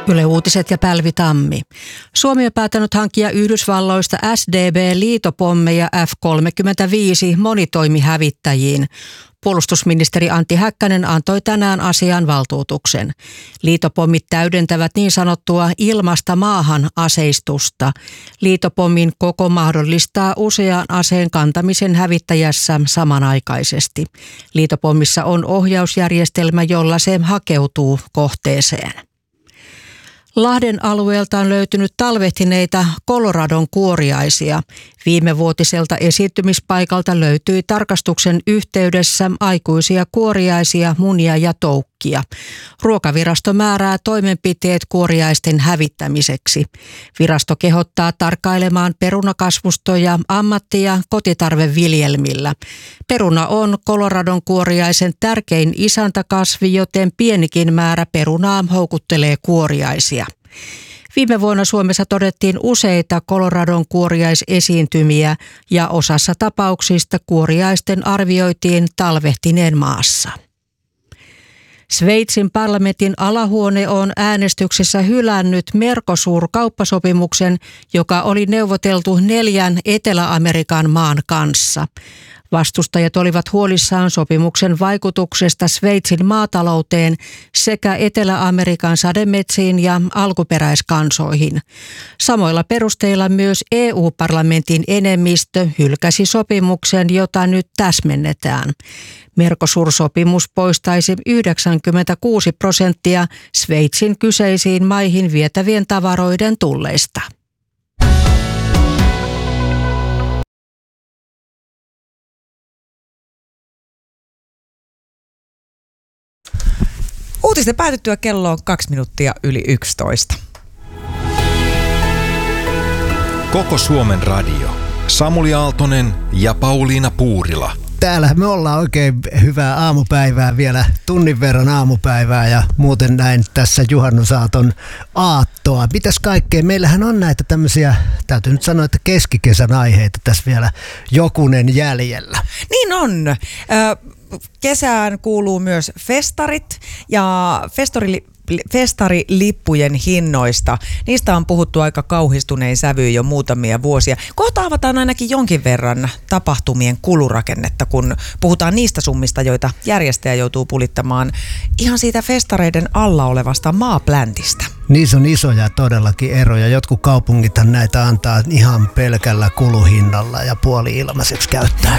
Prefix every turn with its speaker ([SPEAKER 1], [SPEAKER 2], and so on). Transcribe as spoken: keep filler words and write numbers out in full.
[SPEAKER 1] Yle Uutiset ja Pälvi Tammi. Suomi on päättänyt hankkia Yhdysvalloista S D B-liitopommeja F kolmekymmentäviisi monitoimihävittäjiin. Puolustusministeri Antti Häkkänen antoi tänään asian valtuutuksen. Liitopommit täydentävät niin sanottua ilmasta maahan aseistusta. Liitopommin koko mahdollistaa usean aseen kantamisen hävittäjässä samanaikaisesti. Liitopommissa on ohjausjärjestelmä, jolla se hakeutuu kohteeseen. Lahden alueelta on löytynyt talvehtineita Coloradon kuoriaisia. Viimevuotiselta esiintymispaikalta löytyi tarkastuksen yhteydessä aikuisia kuoriaisia, munia ja toukkia. Ruokavirasto määrää toimenpiteet kuoriaisten hävittämiseksi. Virasto kehottaa tarkkailemaan perunakasvustoja ammatti- ja kotitarveviljelmillä. Peruna on Coloradon kuoriaisen tärkein isäntäkasvi, joten pienikin määrä perunaa houkuttelee kuoriaisia. Viime vuonna Suomessa todettiin useita Coloradon kuoriaisesiintymiä ja osassa tapauksista kuoriaisten arvioitiin talvehtineen maassa. Sveitsin parlamentin alahuone on äänestyksessä hylännyt Mercosur-kauppasopimuksen, joka oli neuvoteltu neljän Etelä-Amerikan maan kanssa. Vastustajat olivat huolissaan sopimuksen vaikutuksesta Sveitsin maatalouteen sekä Etelä-Amerikan sademetsiin ja alkuperäiskansoihin. Samoilla perusteilla myös E U-parlamentin enemmistö hylkäsi sopimuksen, jota nyt täsmennetään. Mercosur-sopimus poistaisi yhdeksänkymmentäkuusi prosenttia Sveitsin kyseisiin maihin vietävien tavaroiden tulleista.
[SPEAKER 2] Uutisten päätyttyä kello on kaksi minuuttia yli yksitoista.
[SPEAKER 3] Koko Suomen radio. Samuli Aaltonen ja Pauliina Puurila.
[SPEAKER 4] Täällä me ollaan oikein hyvää aamupäivää, vielä tunnin verran aamupäivää ja muuten näin tässä juhannusaaton aattoa. Mitäs kaikkea? Meillähän on näitä tämmöisiä, täytyy nyt sanoa, että keskikesän aiheita tässä vielä jokunen jäljellä.
[SPEAKER 2] Niin on. Ö, kesään kuuluu myös festarit ja festori festarilippujen hinnoista. Niistä on puhuttu aika kauhistunein sävyyn jo muutamia vuosia. Kohta avataan ainakin jonkin verran tapahtumien kulurakennetta, kun puhutaan niistä summista, joita järjestäjä joutuu pulittamaan ihan siitä festareiden alla olevasta maapläntistä.
[SPEAKER 4] Niissä on isoja todellakin eroja. Jotkut kaupungithan näitä antaa ihan pelkällä kuluhinnalla ja puoli ilmaiseksi käyttää.